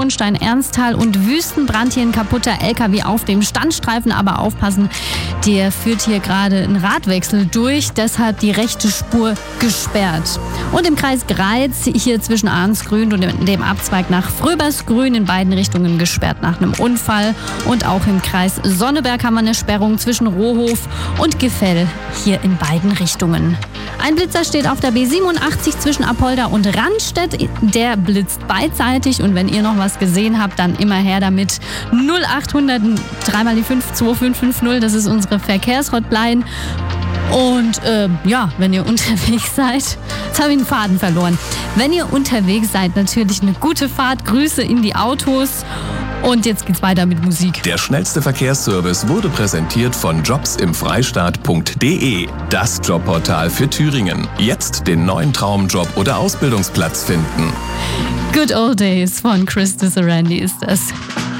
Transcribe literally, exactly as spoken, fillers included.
Hohenstein, Ernsthal und Wüstenbrand. Hier ein kaputter L K W auf dem Standstreifen, aber aufpassen, der führt hier gerade einen Radwechsel durch, deshalb die rechte Spur gesperrt. Und im Kreis Greiz, hier zwischen Arnsgrün und dem Abzweig nach Fröbersgrün, in beiden Richtungen gesperrt nach einem Unfall. Und auch im Kreis Sonneberg haben wir eine Sperrung zwischen Rohof und Gefell, hier in beiden Richtungen. Ein Blitzer steht auf der B siebenundachtzig zwischen Apolda und Randstedt. Der blitzt beidseitig und wenn ihr noch was gesehen habt, dann immer her damit. null achthundert, dreimal die fünf, zwei fünf fünf null, das ist unsere Verkehrshotline. Und äh, ja, wenn ihr unterwegs seid, jetzt habe ich den Faden verloren. Wenn ihr unterwegs seid, natürlich eine gute Fahrt, Grüße in die Autos. Und jetzt geht's weiter mit Musik. Der schnellste Verkehrsservice wurde präsentiert von jobs im freistaat punkt de, das Jobportal für Thüringen. Jetzt den neuen Traumjob oder Ausbildungsplatz finden. Good Old Days von Chris Sarandon ist das.